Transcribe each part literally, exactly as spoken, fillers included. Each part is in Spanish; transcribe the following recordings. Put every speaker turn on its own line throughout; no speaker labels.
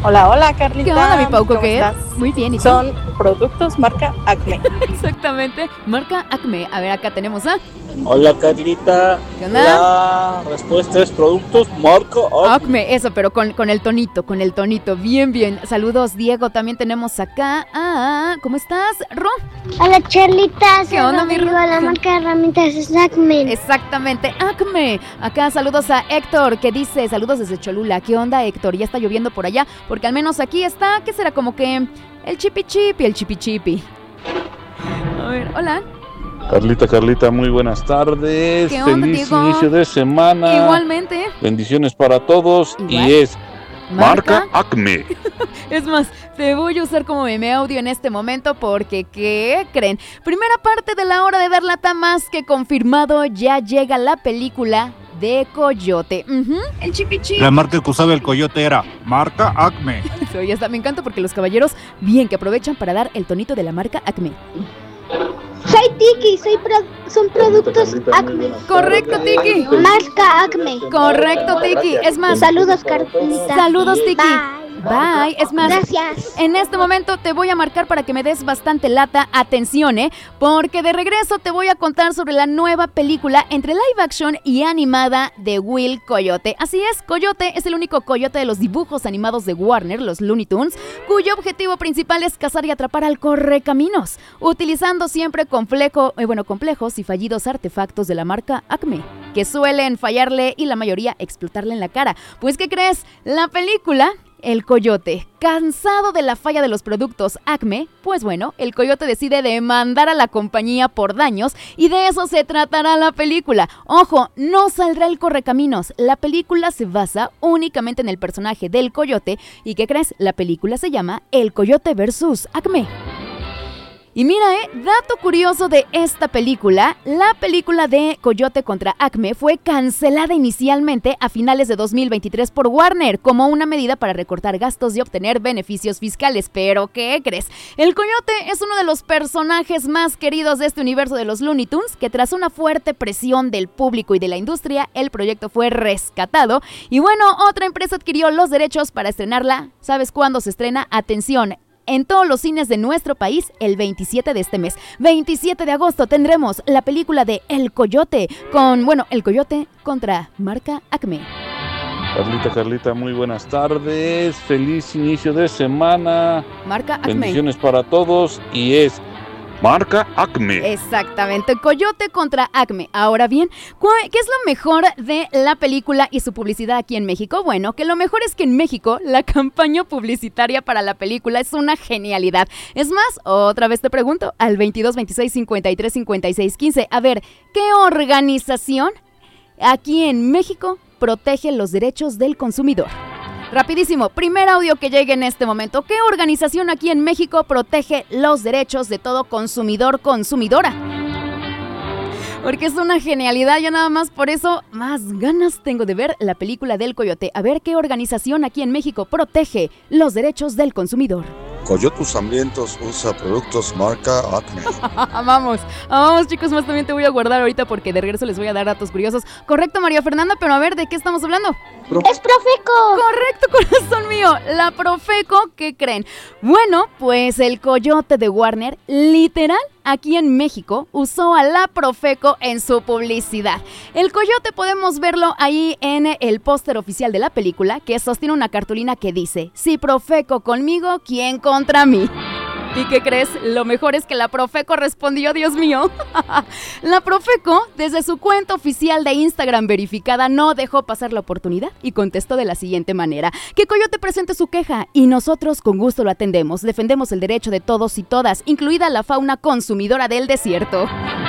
Hola, hola, Carlita.
¿Qué onda, mi Pau?
¿Cómo
¿Qué
estás?
Muy bien, ¿y tú?
Son productos marca Acme.
Exactamente, marca Acme. A ver, acá tenemos a...
Hola, Carlita.
¿Qué onda?
La respuesta es productos marca Acme.
Acme, eso, pero con, con el tonito, con el tonito. Bien, bien. Saludos, Diego. También tenemos acá a... ¿Cómo estás, Ro?
Hola, Charlita.
¿Qué onda, mi Ro?
La marca de herramientas es Acme.
Exactamente, Acme. Acá saludos a Héctor, que dice, saludos desde Cholula. ¿Qué onda, Héctor? Ya está lloviendo por allá, porque al menos aquí está, ¿qué será? Como que el chipi chipi, el chipi chipi. A ver, hola.
Carlita, Carlita, muy buenas tardes.
¿Qué onda,
Feliz
Diego?
inicio de semana.
Igualmente.
Bendiciones para todos.
Igual.
Y es marca Acme.
Es más, te voy a usar como meme audio en este momento porque, ¿qué creen? Primera parte de la hora de dar lata, más que confirmado, ya llega la película de Coyote. Uh-huh. El chipichi.
La marca que usaba el Coyote era marca Acme.
Eso ya está, me encanta porque los caballeros bien que aprovechan para dar el tonito de la marca Acme.
Soy Tiki, soy pro- son productos Acme.
Correcto, Tiki.
Marca Acme.
Correcto, Tiki. Es más,
Saludos, Carlita.
saludos, Tiki.
Bye.
Bye. Es más,
Gracias.
en este momento te voy a marcar para que me des bastante lata. Atención, ¿eh? Porque de regreso te voy a contar sobre la nueva película entre live action y animada de Will Coyote. Así es, Coyote es el único coyote de los dibujos animados de Warner, los Looney Tunes, cuyo objetivo principal es cazar y atrapar al correcaminos, utilizando siempre complejo, eh, bueno, complejos y fallidos artefactos de la marca Acme, que suelen fallarle y la mayoría explotarle en la cara. Pues, ¿qué crees? La película... El Coyote, cansado de la falla de los productos Acme, pues bueno, el Coyote decide demandar a la compañía por daños y de eso se tratará la película. Ojo, no saldrá el correcaminos, la película se basa únicamente en el personaje del Coyote y ¿qué crees? La película se llama El Coyote versus Acme. Y mira, eh, dato curioso de esta película, la película de Coyote contra Acme fue cancelada inicialmente a finales de dos mil veintitrés por Warner como una medida para recortar gastos y obtener beneficios fiscales. Pero, ¿qué crees? El Coyote es uno de los personajes más queridos de este universo de los Looney Tunes, que tras una fuerte presión del público y de la industria, el proyecto fue rescatado. Y bueno, otra empresa adquirió los derechos para estrenarla. ¿Sabes cuándo se estrena? Atención. En todos los cines de nuestro país, el veintisiete de este mes. veintisiete de agosto tendremos la película de El Coyote, con, bueno, El Coyote contra marca Acme.
Carlita, Carlita, muy buenas tardes. Feliz inicio de semana.
Marca Acme.
Bendiciones para todos. Y es marca Acme.
Exactamente, Coyote contra Acme. Ahora bien, ¿qué es lo mejor de la película y su publicidad aquí en México? Bueno, que lo mejor es que en México la campaña publicitaria para la película es una genialidad. Es más, otra vez te pregunto, al veintidós, veintiséis, cincuenta y tres, cincuenta y seis, quince, a ver, ¿qué organización aquí en México protege los derechos del consumidor? Rapidísimo, primer audio que llegue en este momento. ¿Qué organización aquí en México protege los derechos de todo consumidor, consumidora? Porque es una genialidad, yo nada más por eso más ganas tengo de ver la película del Coyote. A ver qué organización aquí en México protege los derechos del consumidor.
Coyotes Hambrientos usa productos marca Acme.
Vamos, vamos chicos, más también te voy a guardar ahorita porque de regreso les voy a dar datos curiosos. Correcto, María Fernanda, pero a ver, ¿de qué estamos hablando?
Es Profeco.
Correcto, corazón mío, la Profeco, ¿qué creen? Bueno, pues el Coyote de Warner, literal, aquí en México, usó a la Profeco en su publicidad. El Coyote podemos verlo ahí en el póster oficial de la película, que sostiene una cartulina que dice: si Profeco conmigo, ¿quién contra mí? ¿Y qué crees? Lo mejor es que la Profeco respondió, Dios mío. La Profeco, desde su cuenta oficial de Instagram verificada, no dejó pasar la oportunidad y contestó de la siguiente manera: que Coyote presente su queja y nosotros con gusto lo atendemos. Defendemos el derecho de todos y todas, incluida la fauna consumidora del desierto.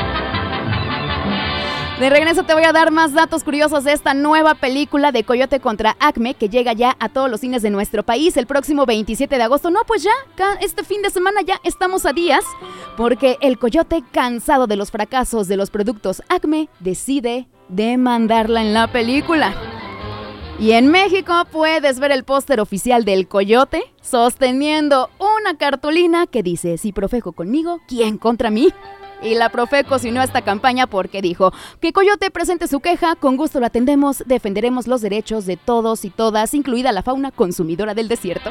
De regreso te voy a dar más datos curiosos de esta nueva película de Coyote contra Acme, que llega ya a todos los cines de nuestro país el próximo veintisiete de agosto. No, pues ya, este fin de semana ya estamos a días, porque el Coyote, cansado de los fracasos de los productos Acme, decide demandarla en la película. Y en México puedes ver el póster oficial del Coyote sosteniendo una cartulina que dice: si Profeco conmigo, ¿quién contra mí? Y la Profeco se unió a esta campaña porque dijo: que Coyote presente su queja, con gusto lo atendemos, defenderemos los derechos de todos y todas, incluida la fauna consumidora del desierto.